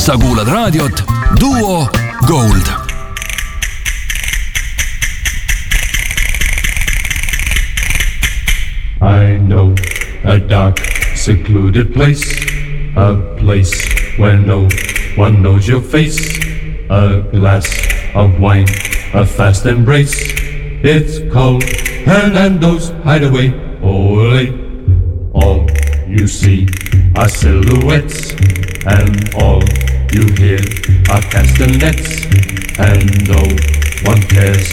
sa kuulad raadiot Duo Gold. I know a dark, secluded place, a place where no one knows your face. A glass of wine, a fast embrace. It's called Hernando's Hideaway. Ole, all you see are silhouettes, and all you hear are castanets, and no one cares